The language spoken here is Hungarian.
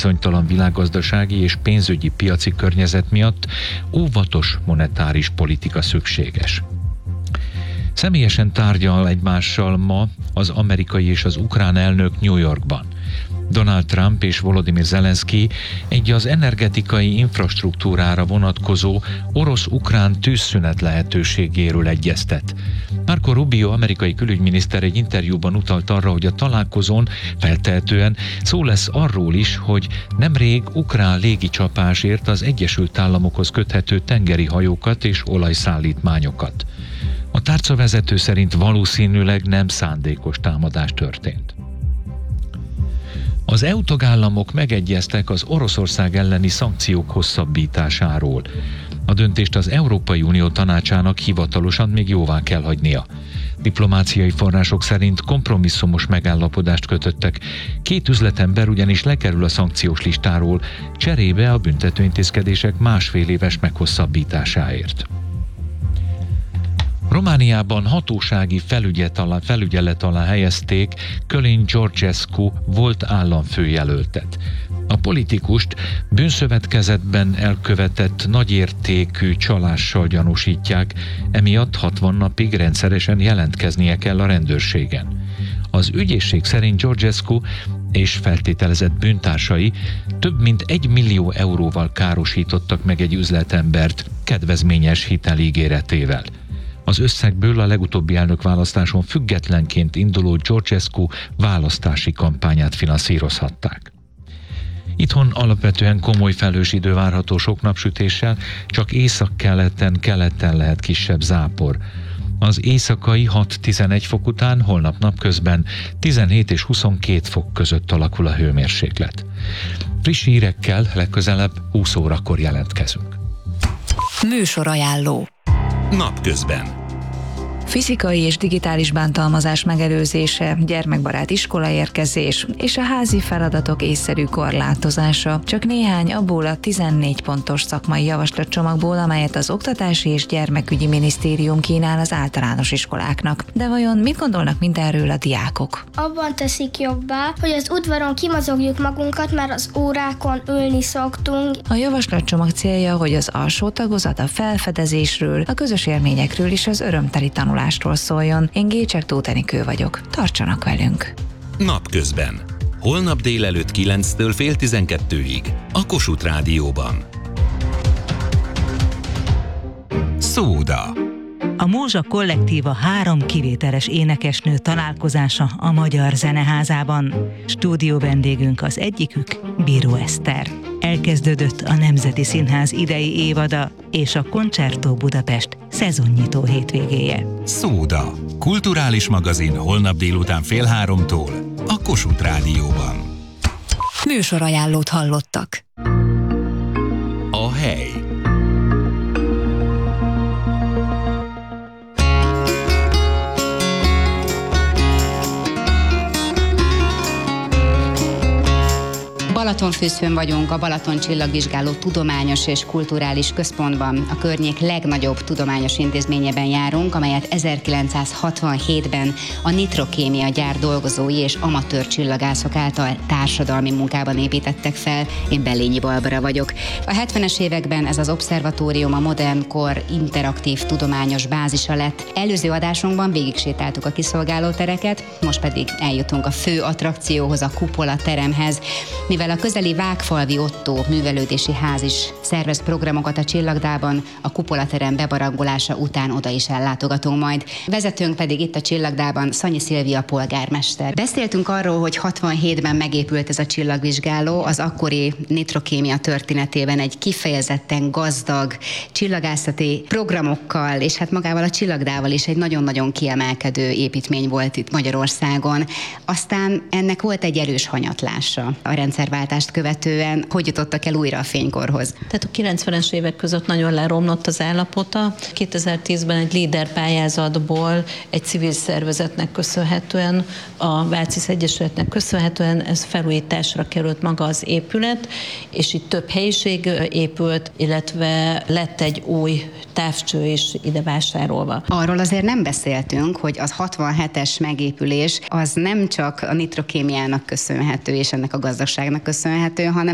bizonytalan világgazdasági és pénzügyi piaci környezet miatt óvatos monetáris politika szükséges. Személyesen tárgyal egymással ma az amerikai és az ukrán elnök New Yorkban. Donald Trump és Volodymyr Zelenszky egy az energetikai infrastruktúrára vonatkozó orosz-ukrán tűzszünet lehetőségéről egyeztet. Marco Rubio, amerikai külügyminiszter egy interjúban utalt arra, hogy a találkozón feltehetően szó lesz arról is, hogy nemrég ukrán légicsapásért az Egyesült Államokhoz köthető tengeri hajókat és olajszállítmányokat. A tárcavezető szerint valószínűleg nem szándékos támadás történt. Az EU tagállamok megegyeztek az Oroszország elleni szankciók hosszabbításáról. A döntést az Európai Unió tanácsának hivatalosan még jóvá kell hagynia. Diplomáciai források szerint kompromisszumos megállapodást kötöttek. Két üzletember ugyanis lekerül a szankciós listáról, cserébe a büntetőintézkedések másfél éves meghosszabbításáért. Romániában hatósági felügyelet alá helyezték Călin Georgescu volt államfőjelöltet. A politikust bűnszövetkezetben elkövetett nagyértékű csalással gyanúsítják, emiatt 60 napig rendszeresen jelentkeznie kell a rendőrségen. Az ügyészség szerint Georgescu és feltételezett bűntársai több mint 1 millió euróval károsítottak meg egy üzletembert kedvezményes hiteligéretével. Az összegből a legutóbbi elnökválasztáson függetlenként induló Georgescu választási kampányát finanszírozhatták. Itthon alapvetően komoly felhős idő várható sok napsütéssel, csak keleten lehet kisebb zápor. Az éjszakai 6-11 fok után holnap napközben 17 és 22 fok között alakul a hőmérséklet. Friss hírekkel legközelebb 20 órakor jelentkezünk. Műsorajánló. Napközben. Fizikai és digitális bántalmazás megelőzése, gyermekbarát iskolaérkezés és a házi feladatok észszerű korlátozása. Csak néhány abból a 14 pontos szakmai javaslatcsomagból, amelyet az Oktatási és Gyermekügyi Minisztérium kínál az általános iskoláknak. De vajon mit gondolnak mindenről a diákok? Abban teszik jobbá, hogy az udvaron kimozogjuk magunkat, mert az órákon ülni szoktunk. A javaslatcsomag célja, hogy az alsó tagozat a felfedezésről, a közös élményekről és az örömteli tanulásról szóljon. Én Gécsek Tóth Enikő vagyok. Tartsanak velünk! Napközben. Holnap délelőtt 9-től fél 12-ig. A Kossuth Rádióban. Szóda. A Mózsa Kollektíva 3 kivételes énekesnő találkozása a Magyar Zeneházában. Stúdió vendégünk az egyikük, Bíró Eszter. Elkezdődött a Nemzeti Színház idei évada és a Concerto Budapest szezonnyitó hétvégéje. Szóda. Kulturális magazin holnap délután 14:30 a Kossuth Rádióban. Műsorajánlót hallottak. A hely. Balatonfürdőn vagyunk, a Balaton Csillagvizsgáló Tudományos és Kulturális Központban. A környék legnagyobb tudományos intézményében járunk, amelyet 1967-ben a Nitrokémia gyár dolgozói és amatőr csillagászok által társadalmi munkában építettek fel. Én Bellényi Barbara vagyok. A 70-es években ez az obszervatórium a modern kor interaktív tudományos bázisa lett. Előző adásunkban végigsétáltuk a kiszolgálótereket, most pedig eljutunk a fő attrakcióhoz, a kupola teremhez. Mivel a közeli Vágfalvi Ottó művelődési ház is szervez programokat a Csillagdában, a kupolaterem bebarangolása után oda is ellátogatunk majd. Vezetőnk pedig itt a Csillagdában Szanyi Szilvia polgármester. Beszéltünk arról, hogy 67-ben megépült ez a csillagvizsgáló, az akkori nitrokémia történetében egy kifejezetten gazdag csillagászati programokkal, és hát magával a Csillagdával is egy nagyon-nagyon kiemelkedő építmény volt itt Magyarországon. Aztán ennek volt egy erős hanyatlása a rendszerváltást követően. Hogy jutottak el újra a fénykorhoz? Tehát a 90-es évek között nagyon leromlott az állapota. 2010-ben egy LEADER pályázatból egy civil szervezetnek köszönhetően, a Vácisz Egyesületnek köszönhetően ez felújításra került maga az épület, és itt több helyiség épült, illetve lett egy új távcső is ide vásárolva. Arról azért nem beszéltünk, hogy az 67-es megépülés az nem csak a nitrokémiának köszönhető és ennek a gazdagságnak köszönhető, hanem